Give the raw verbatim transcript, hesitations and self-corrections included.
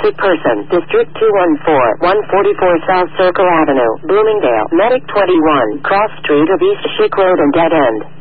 Wanted person. District two one four, one forty-four South Circle Avenue, Bloomingdale. Medic twenty-one. Cross Street of East Schick Road and Dead End.